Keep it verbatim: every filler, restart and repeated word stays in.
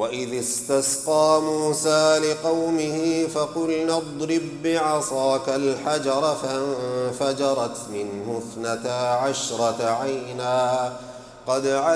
وإذ استسقى موسى لقومه فقلنا اضرب بعصاك الحجر فانفجرت منه اثنتا عشرة عينا قد